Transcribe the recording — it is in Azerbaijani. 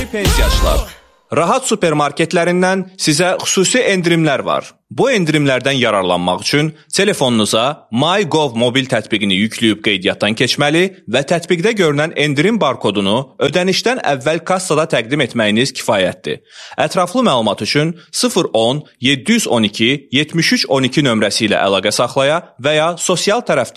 pensiyaçılar. Rahat supermarketlərindən sizə xüsusi endirimlər var. Bu endirimlərdən yararlanmaq üçün telefonunuza MyGov mobil tətbiqini yükləyib qeydiyyatdan keçməli və tətbiqdə görünən endirim barkodunu ödənişdən əvvəl kassada təqdim etməyiniz kifayətdir. Ətraflı məlumat üçün 010 712 73 12 nömrəsi ilə əlaqə saxlaya və ya sosial tərəfdaş